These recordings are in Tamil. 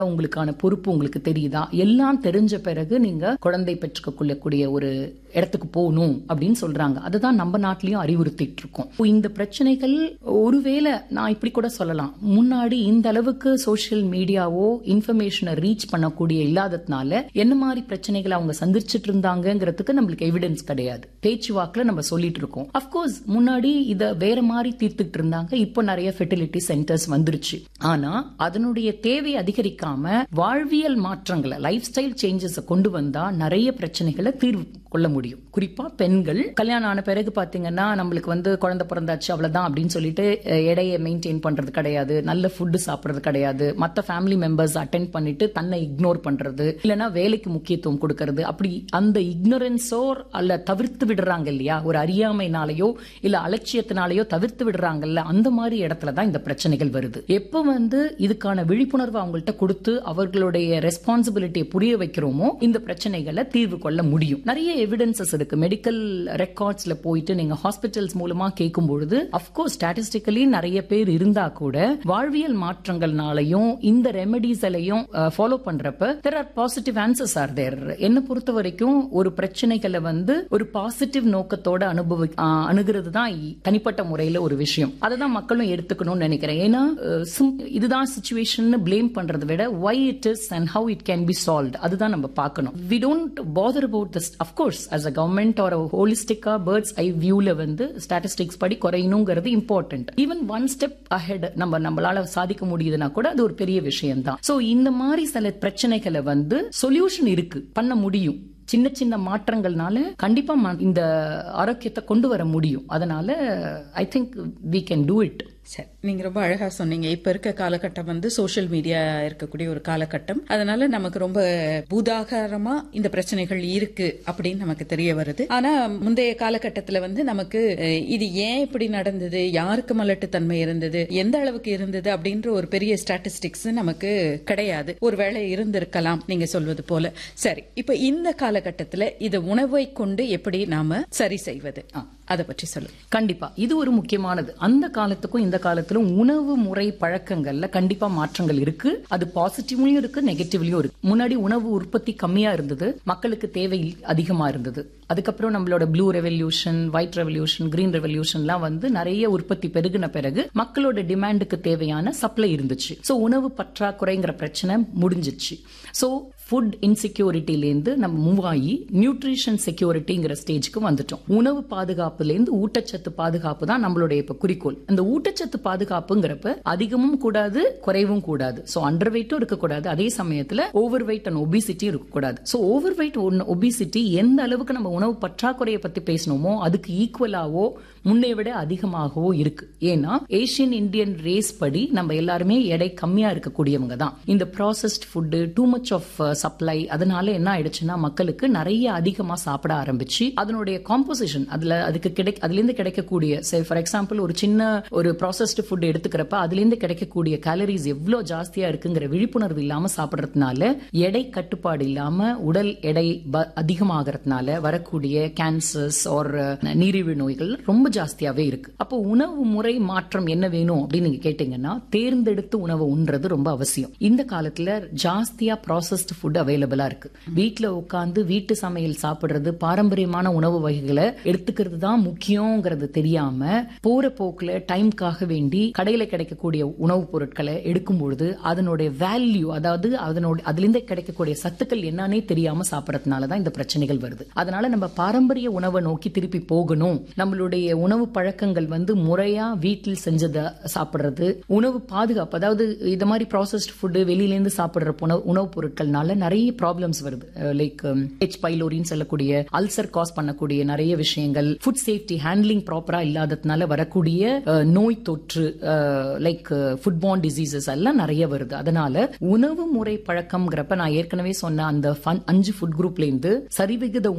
உங்களுக்கான பொறுப்பு உங்களுக்கு தெரியுதா, எல்லாம் தெரிஞ்ச பிறகு நீங்க குழந்தை பெற்றுக்க கொள்ளக்கூடிய ஒரு இடத்துக்கு போகணும் அப்படின்னு சொல்றாங்க. அதுதான் நம்ம நாட்டிலையும் அறிவுறுத்திட்டு இருக்கோம். இந்த பிரச்சனைகள் ஒருவேளை நான் இப்படி கூட சொல்லலாம், முன்னாடி இந்த அளவுக்கு சோசியல் மீடியாவோ இன்ஃபர்மேஷனை ரீச் பண்ணக்கூடிய இல்லாததுனால என்ன மாதிரி பிரச்சனைகளை அவங்க சந்திச்சுட்டு இருந்தாங்கிறதுக்கு நம்மளுக்கு எவிடன்ஸ் கிடையாது. பேச்சுவாக்குல நம்ம சொல்லிட்டு இருக்கோம். அப்கோர்ஸ் முன்னாடி இத வேற மாதிரி தீர்த்துட்டு இருந்தாங்க. இப்போ நிறைய ஃபெர்டிலிட்டி சென்டர்ஸ் வந்துருச்சு. ஆனா அதனுடைய தேவை அதிகரிக்காம வாழ்வியல் மாற்றங்களை, லைஃப் ஸ்டைல் சேஞ்சஸ் கொண்டு வந்தா நிறைய பிரச்சனைகளை தீர்வு கொள்ள முடியும். குறிப்பா பெண்கள் கல்யாணம் ஆன பிறகு பாத்தீங்கன்னா நம்மளுக்கு குழந்தை பிறந்தாச்சு அவ்வளவுதான் அப்படின்னு சொல்லிட்டு எடையை மெயின்டைன் பண்றது கிடையாது, நல்ல ஃபுட் சாப்பிடுறது கிடையாது, மத்த ஃபேமிலி மெம்பர்ஸ் அட்டென்ட் பண்ணிட்டு தன்னை இக்னோர் பண்றது, இல்லனா வேலைக்கு முக்கியத்துவம் கொடுக்கறது, அப்படி அந்த இக்னோரன்ஸோ அல்ல தவிர்த்து விடுறாங்க இல்லையா, ஒரு அறியாமைனாலேயோ இல்ல அலட்சியத்தினாலேயோ தவிர்த்து விடுறாங்கல்ல, அந்த மாதிரி இடத்துலதான் இந்த பிரச்சனைகள் வருது. எப்ப இதுக்கான விழிப்புணர்வு அவங்கள்ட்ட கொடுத்து அவர்களுடைய ரெஸ்பான்சிபிலிட்டியை புரிய வைக்கிறோமோ இந்த பிரச்சனைகளை தீர்வு கொள்ள முடியும். நிறைய எவிடன்சஸ் இருக்கு. மெடிக்கல் ரெக்கார்ட்ஸ்ல போயிட்டு நீங்க ஹாஸ்பிட்டல்ஸ் மூலமா கேட்கும் பொழுது அப்கோர்ஸ் ஸ்டாட்டிஸ்டிக்கலி நிறைய பேர் இருந்தா கூட வாழ்வியல் மாற்றங்கள்னாலையும் இந்த ரெமெடிஸ்லையும் ஃபாலோ பண்றப்ப there are positive answers are there. என்ன பொறுத்த வரைக்கும் ஒரு பிரச்சனைகளை ஒரு பாசிட்டிவ் நோக்கத்தோட அணுகிறது தான் தனிப்பட்ட முறையில ஒரு விஷயம். அததான் மக்களும் எடுத்துக்கணும்னு நினைக்கிறேன். ஏன்னா இதுதான் சிச்சுவேஷன் பிளேம் பண்றதை விட why it is and how it can be solved அதுதான் நம்ம பார்க்கணும். We don't bother about this. Of course as a government or a holistic bird's eye viewல statistics படி குறையணுங்கிறது important. even one step ahead நம்மளால சாதிக்க முடியுதுன்னா கூட அது ஒரு பெரிய விஷயம் தான். சோ இந்த மாதிரி சில பிரச்சனைகளை சொல்யூஷன் இருக்கு, பண்ண முடியும். சின்ன சின்ன மாற்றங்கள்னால கண்டிப்பா இந்த ஆரோக்கியத்தை கொண்டு வர முடியும். அதனால I think we can do it. சரி, நீங்க ரொம்ப அழகா சொன்னீங்க. இப்ப இருக்க காலகட்டம் சோசியல் மீடியா இருக்கக்கூடிய ஒரு காலகட்டம். அதனால நமக்கு ரொம்ப பூதாகாரமா இந்த பிரச்சனைகள் இருக்கு அப்படின்னு நமக்கு தெரிய வருது. ஆனா முந்தைய காலகட்டத்துல நமக்கு இது ஏன் இப்படி நடந்தது, யாருக்கு மலட்டுத்தன்மை இருந்தது, எந்த அளவுக்கு இருந்தது அப்படின்ற ஒரு பெரிய ஸ்டாட்டிஸ்டிக்ஸ் நமக்கு கிடையாது. ஒருவேளை இருந்திருக்கலாம் நீங்க சொல்வது போல. சரி, இப்ப இந்த காலகட்டத்துல இது உணவை கொண்டு எப்படி நாம சரி செய்வது, அதை பற்றி சொல்லுங்க. கண்டிப்பா இது ஒரு முக்கியமானது. அந்த காலத்துக்கும் இந்த காலத்திலும் உணவு முறை பழக்கங்கள்ல கண்டிப்பா மாற்றங்கள் இருக்கு. அது பாசிட்டிவ்லயும் இருக்கு, நெகட்டிவ்லயும் இருக்கு. முன்னாடி உணவு உற்பத்தி கம்மியா இருந்தது, மக்களுக்கு தேவை அதிகமா இருந்தது. அதுக்கப்புறம் நம்மளோட blue revolution, white revolution, green ரெவல்யூஷன்லாம் நிறைய உற்பத்தி பெருகின பிறகு மக்களோட டிமாண்டுக்கு தேவையான சப்ளை இருந்துச்சு. சோ உணவு பற்றாக்குறைங்கிற பிரச்சனை முடிஞ்சிச்சு. சோ ஃபுட் இன்செக்யூரிட்டிலேருந்து நம்ம மூவ் ஆகி நியூட்ரிஷன் செக்யூரிட்டிங்கிற ஸ்டேஜ்க்கு வந்துட்டோம். உணவு பாதுகாப்புலேருந்து ஊட்டச்சத்து பாதுகாப்பு தான் நம்மளுடைய இப்ப குறிக்கோள். அந்த ஊட்டச்சத்து பாதுகாப்புங்கிறப்ப அதிகமும் கூடாது, குறைவும் கூடாது. சோ அண்டர் வெயிட்டும் இருக்கக்கூடாது, அதே சமயத்துல ஓவர் வெயிட் அண்ட் ஒபிசிட்டி இருக்கக்கூடாது. சோ ஓவர் வெயிட் ஒபிசிட்டி எந்த அளவுக்கு நம்ம உணவு பற்றாக்குறையை பத்தி பேசணுமோ அதுக்கு ஈக்குவலாவோ முன்னை விட அதிகமாகவோ இருக்கு. ஏன்னா ஏசியன் இந்தியன் ரேஸ் படி நம்ம எல்லாருமே எடை கம்மியா இருக்கக்கூடியவங்க தான். இந்த processed food, too much of supply, அதனால என்ன ஆயிடுச்சுன்னா மக்களுக்கு நிறைய அதிகமா சாப்பிட ஆரம்பிச்சு அதனுடைய காம்போசிஷன் அதுல இருந்து கிடைக்கக்கூடிய ஃபார் எக்ஸாம்பிள் ஒரு சின்ன ஒரு ப்ராசஸ்ட் ஃபுட் எடுத்துக்கிறப்ப அதுல இருந்து கிடைக்கக்கூடிய கேலரிஸ் எவ்வளவு ஜாஸ்தியா இருக்குங்கிற விழிப்புணர்வு இல்லாம சாப்பிடறதுனால எடை கட்டுப்பாடு இல்லாம உடல் எடை அதிகமாகறதுனால வரக்கூடிய கேன்சர்ஸ் ஆர் நீரிழிவு நோய்கள் ரொம்ப ஜாஸ்தியாவே இருக்கு. அப்போ உணவு முறை மாற்றம் என்ன வேணும் அப்படின்னு நீங்க கேட்டீங்கன்னா தேர்ந்தெடுத்து உணவு உண்றது ரொம்ப அவசியம். இந்த காலத்துல ஜாஸ்தியா ப்ராசஸ்ட் ஃபுட் அவைலபிளா இருக்கு. வீட்டுல உட்கார்ந்து வீட்டு சமையல் சாப்பிடுறது, பாரம்பரியமான உணவு வகைகளை எடுத்துக்கிறது தான் முக்கியங்கிறது தெரியாம போற போக்குல டைம்காக வேண்டி கடையில கிடைக்கக்கூடிய உணவுப் பொருட்களை எடுக்கும் பொழுது அதனுடைய வேல்யூ, அதாவது அதுல இருந்து கிடைக்கக்கூடிய சத்துக்கள் என்னன்னே தெரியாம சாப்பிடறதுனாலதான் இந்த பிரச்சனைகள் வருது. அதனால நம்ம பாரம்பரிய உணவை நோக்கி திருப்பி போகணும். நம்மளுடைய உணவு பழக்கங்கள் முறையா வீட்டில் செஞ்சதை சாப்பிடுறது, உணவு பாதுகாப்பு, அதாவது இந்த மாதிரி ப்ராசஸ்ட் ஃபுட் வெளியில இருந்து சாப்பிடுற உணவுப் பொருட்கள்னால நிறைய ப்ராப்ளம்ஸ் வருது. Like H. பைலோரின்னு சொல்லக்கூடிய அல்சர் காஸ் பண்ணக்கூடிய நிறைய விஷயங்கள், ஃபுட் சேஃப்டி ஹேண்ட்லிங் ப்ராப்பரா இல்லாததுனால வரக்கூடிய நோய் தொற்று, லைக் ஃபுட்பார்ன் டிசீசஸ் எல்லாம் நிறைய வருது. அதனால உணவு முறை பழக்கம்ங்கிறப்ப நான் ஏற்கனவே சொன்ன அந்த 5 ஃபுட் குரூப்ல இருந்து சரிவிகித உணவை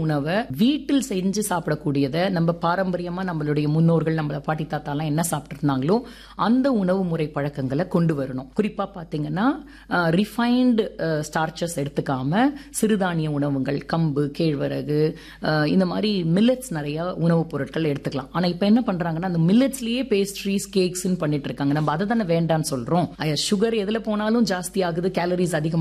வீட்டில் செஞ்சு சாப்பிடக்கூடியதை நம்ம பாரம்பரியமா நம்மளுடைய முன்னோர்கள் நம்ம பாட்டி தாத்தா எல்லாம் என்ன சாப்பிட்டு இருந்தாங்களோ அந்த உணவு முறை பழக்கங்களை கொண்டு வரணும். குறிப்பா பாத்தீங்கன்னா ரிஃபைன்டு ஸ்டார்ச்சஸ் எடுத்துக்காம சிறுதானிய உணவுகள், கம்பு, கேழ்வரகு, இந்த மாதிரி மில்லட்ஸ் நிறைய உணவுப் பொருட்கள் எடுத்துக்கலாம். ஆனா இப்ப என்ன பண்றாங்கன்னா அந்த மில்லட்ஸ்லயே பேஸ்ட்ரீஸ், கேக்ஸ் பண்ணிட்டு இருக்காங்க. நம்ம அதை தானே வேண்டான்னு சொல்றோம். சுகர் எதுல போனாலும் ஜாஸ்தி ஆகுது, கேலரிஸ் அதிகம்